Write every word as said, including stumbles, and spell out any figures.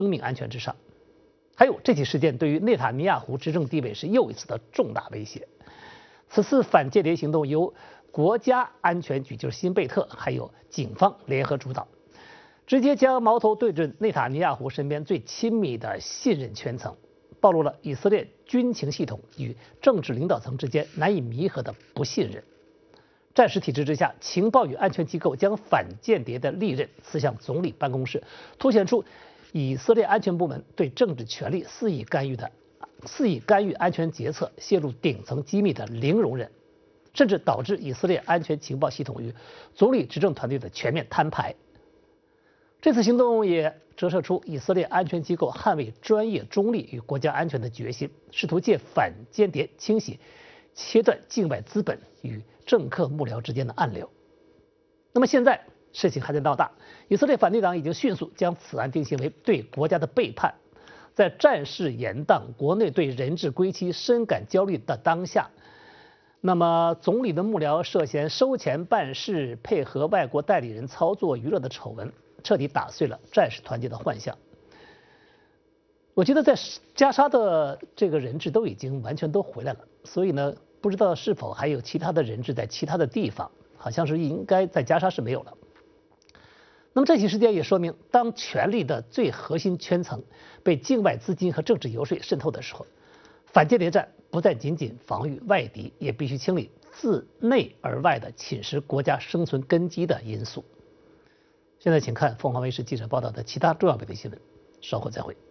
命安全之上。还有，这起事件对于内塔尼亚胡执政地位是又一次的重大威胁。此次反间谍行动由国家安全局，就是新贝特，还有警方联合主导，直接将矛头对准内塔尼亚胡身边最亲密的信任圈层，暴露了以色列军情系统与政治领导层之间难以弥合的不信任。战时体制之下，情报与安全机构将反间谍的利刃刺向总理办公室，凸显出以色列安全部门对政治权力肆意干预的肆意干预安全决策、泄露顶层机密的零容忍，甚至导致以色列安全情报系统与总理执政团队的全面摊牌。这次行动也折射出以色列安全机构捍卫专业中立与国家安全的决心，试图借反间谍清洗、切断境外资本与政客幕僚之间的暗流。那么现在事情还在闹大，以色列反对党已经迅速将此案定性为对国家的背叛。在战事延宕、国内对人质归期深感焦虑的当下，那么总理的幕僚涉嫌收钱办事、配合外国代理人操作娱乐的丑闻，彻底打碎了战时团结的幻象。我觉得在加沙的这个人质都已经完全都回来了，所以呢，不知道是否还有其他的人质在其他的地方，好像是应该在加沙是没有了。那么这起事件也说明，当权力的最核心圈层被境外资金和政治游说渗透的时候，反间谍战不再仅仅防御外敌，也必须清理自内而外的侵蚀国家生存根基的因素。现在请看凤凰卫视记者报道的其他重要本地新闻，稍后再会。